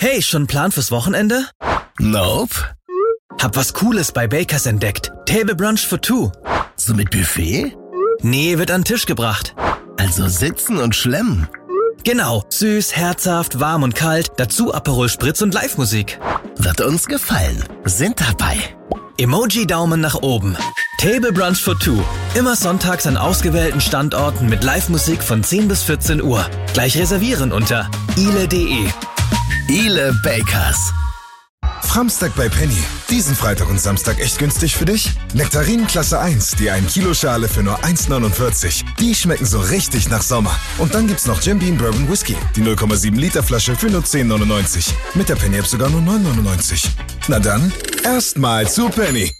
Hey, schon Plan fürs Wochenende? Nope. Hab was Cooles bei Bakers entdeckt. Table Brunch for two. So mit Buffet? Nee, wird an den Tisch gebracht. Also sitzen und schlemmen. Genau, süß, herzhaft, warm und kalt, dazu Aperol Spritz und Live-Musik. Wird uns gefallen. Sind dabei. Emoji-Daumen nach oben. Table Brunch for two. Immer sonntags an ausgewählten Standorten mit Live-Musik von 10 bis 14 Uhr. Gleich reservieren unter ile.de. Ile Bakers. Framstag bei Penny. Diesen Freitag und Samstag echt günstig für dich? Nektarinen Klasse 1, die 1 Kilo Schale für nur 1,49. Die schmecken so richtig nach Sommer. Und dann gibt's noch Jim Beam Bourbon Whisky, die 0,7 Liter Flasche für nur 10,99. Mit der Penny-App sogar nur 9,99. Na dann, erstmal zu Penny.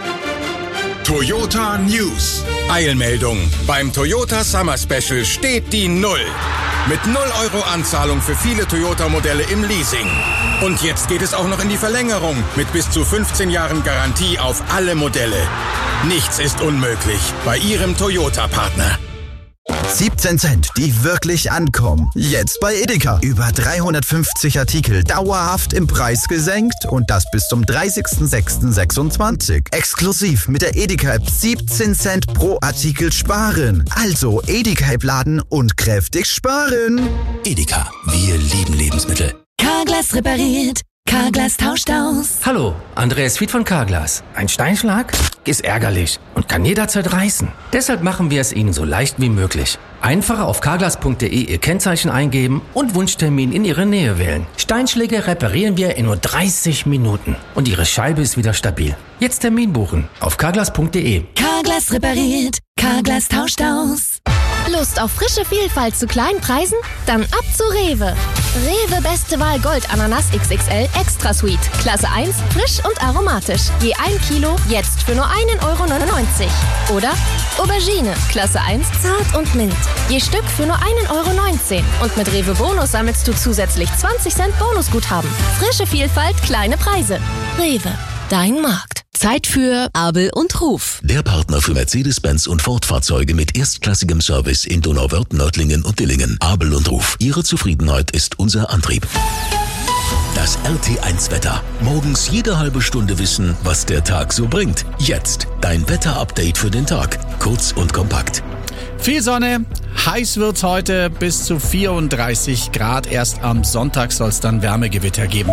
Toyota News. Eilmeldung. Beim Toyota Summer Special steht die 0. Mit 0 € Anzahlung für viele Toyota-Modelle im Leasing. Und jetzt geht es auch noch in die Verlängerung mit bis zu 15 Jahren Garantie auf alle Modelle. Nichts ist unmöglich bei Ihrem Toyota-Partner. 17 Cent, die wirklich ankommen. Jetzt bei Edeka. Über 350 Artikel dauerhaft im Preis gesenkt und das bis zum 30.06.26. Exklusiv mit der Edeka-App 17 Cent pro Artikel sparen. Also Edeka-App laden und kräftig sparen. Edeka, wir lieben Lebensmittel. Carglass repariert. Carglass tauscht aus. Hallo, Andreas Fied von Carglass. Ein Steinschlag? Ist ärgerlich und kann jederzeit reißen. Deshalb machen wir es Ihnen so leicht wie möglich. Einfach auf carglass.de Ihr Kennzeichen eingeben und Wunschtermin in Ihre Nähe wählen. Steinschläge reparieren wir in nur 30 Minuten. Und Ihre Scheibe ist wieder stabil. Jetzt Termin buchen auf carglass.de. Carglass repariert. Carglass tauscht aus. Lust auf frische Vielfalt zu kleinen Preisen? Dann ab zu Rewe. Rewe Beste Wahl Gold Ananas XXL Extra Sweet. Klasse 1, frisch und aromatisch. Je 1 Kilo, jetzt für nur 1,99 €. Oder Aubergine, Klasse 1, zart und mild. Je Stück für nur 1,19 €. Und mit Rewe Bonus sammelst du zusätzlich 20 Cent Bonusguthaben. Frische Vielfalt, kleine Preise. Rewe, dein Markt. Zeit für Abel und Ruf. Der Partner für Mercedes-Benz und Ford-Fahrzeuge mit erstklassigem Service in Donauwörth, Nördlingen und Dillingen. Abel und Ruf. Ihre Zufriedenheit ist unser Antrieb. Das RT1-Wetter. Morgens jede halbe Stunde wissen, was der Tag so bringt. Jetzt dein Wetter-Update für den Tag. Kurz und kompakt. Viel Sonne, heiß wird's heute, bis zu 34 Grad. Erst am Sonntag soll es dann Wärmegewitter geben.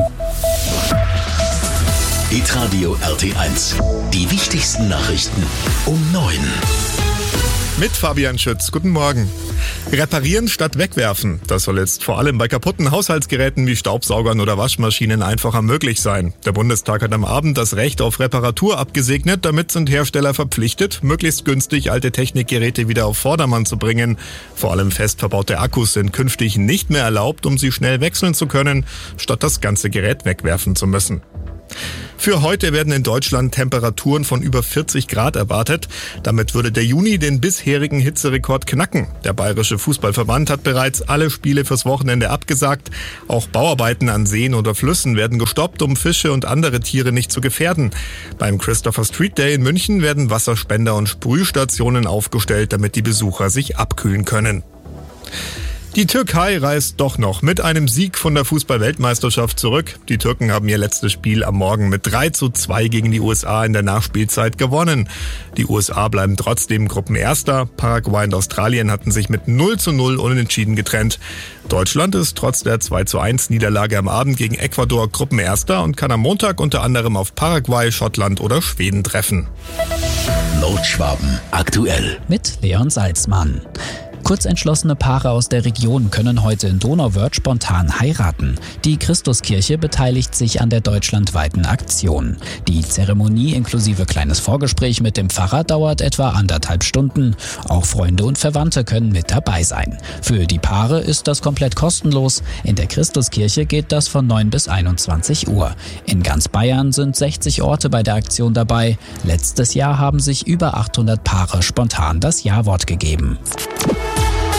Hitradio RT1. Die wichtigsten Nachrichten um 9. Mit Fabian Schütz. Guten Morgen. Reparieren statt wegwerfen. Das soll jetzt vor allem bei kaputten Haushaltsgeräten wie Staubsaugern oder Waschmaschinen einfacher möglich sein. Der Bundestag hat am Abend das Recht auf Reparatur abgesegnet. Damit sind Hersteller verpflichtet, möglichst günstig alte Technikgeräte wieder auf Vordermann zu bringen. Vor allem fest verbaute Akkus sind künftig nicht mehr erlaubt, um sie schnell wechseln zu können, statt das ganze Gerät wegwerfen zu müssen. Für heute werden in Deutschland Temperaturen von über 40 Grad erwartet. Damit würde der Juni den bisherigen Hitzerekord knacken. Der Bayerische Fußballverband hat bereits alle Spiele fürs Wochenende abgesagt. Auch Bauarbeiten an Seen oder Flüssen werden gestoppt, um Fische und andere Tiere nicht zu gefährden. Beim Christopher Street Day in München werden Wasserspender und Sprühstationen aufgestellt, damit die Besucher sich abkühlen können. Die Türkei reist doch noch mit einem Sieg von der Fußball-Weltmeisterschaft zurück. Die Türken haben ihr letztes Spiel am Morgen mit 3:2 gegen die USA in der Nachspielzeit gewonnen. Die USA bleiben trotzdem Gruppenerster. Paraguay und Australien hatten sich mit 0:0 unentschieden getrennt. Deutschland ist trotz der 2:1 Niederlage am Abend gegen Ecuador Gruppenerster und kann am Montag unter anderem auf Paraguay, Schottland oder Schweden treffen. Nordschwaben aktuell. Mit Leon Salzmann. Kurzentschlossene Paare aus der Region können heute in Donauwörth spontan heiraten. Die Christuskirche beteiligt sich an der deutschlandweiten Aktion. Die Zeremonie inklusive kleines Vorgespräch mit dem Pfarrer dauert etwa 1,5 Stunden. Auch Freunde und Verwandte können mit dabei sein. Für die Paare ist das komplett kostenlos. In der Christuskirche geht das von 9 bis 21 Uhr. In ganz Bayern sind 60 Orte bei der Aktion dabei. Letztes Jahr haben sich über 800 Paare spontan das Ja-Wort gegeben.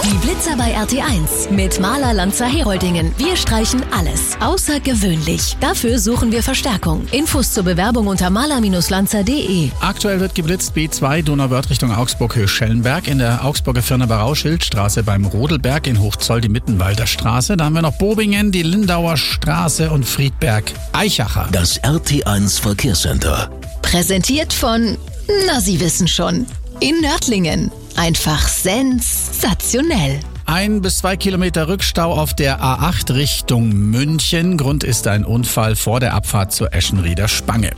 Die Blitzer bei RT1 mit Maler Lanza Heroldingen. Wir streichen alles. Außergewöhnlich. Dafür suchen wir Verstärkung. Infos zur Bewerbung unter maler-lanza.de. Aktuell wird geblitzt B2 Donauwörth Richtung Augsburg-Höchschellenberg, in der Augsburger Firnebarau-Schildstraße beim Rodelberg, in Hochzoll die Mittenwalder Straße. Da haben wir noch Bobingen, die Lindauer Straße und Friedberg-Eichacher. Das RT1 Verkehrscenter. Präsentiert von, Sie wissen schon, in Nördlingen. Einfach sensationell. 1 bis 2 Kilometer Rückstau auf der A8 Richtung München. Grund ist ein Unfall vor der Abfahrt zur Eschenrieder Spange.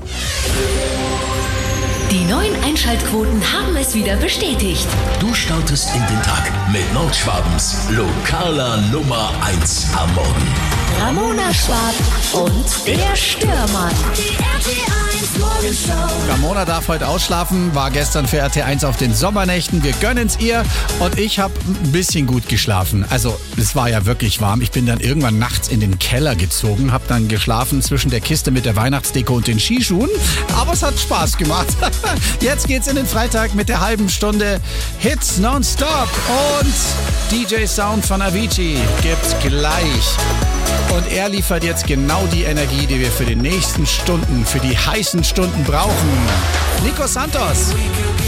Die neuen Einschaltquoten haben es wieder bestätigt. Du startest in den Tag mit Nordschwabens lokaler Nummer 1 am Morgen. Ramona Schwab und der Störmann. Die RT1 Morgenshow. Ramona darf heute ausschlafen, war gestern für RT1 auf den Sommernächten. Wir gönnen's ihr und ich habe ein bisschen gut geschlafen. Also es war ja wirklich warm. Ich bin dann irgendwann nachts in den Keller gezogen, habe dann geschlafen zwischen der Kiste mit der Weihnachtsdeko und den Skischuhen. Aber es hat Spaß gemacht. Jetzt geht's in den Freitag mit der halben Stunde Hits nonstop und DJ Sound von Avicii gibt's gleich. Und er liefert jetzt genau die Energie, die wir für die nächsten Stunden, für die heißen Stunden brauchen. Nico Santos.